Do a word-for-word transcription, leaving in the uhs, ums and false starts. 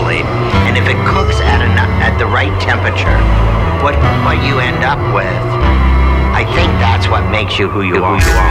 evenly, and if it cooks at, a, at the right temperature, what, what you end up with, I think that's what makes you who you are.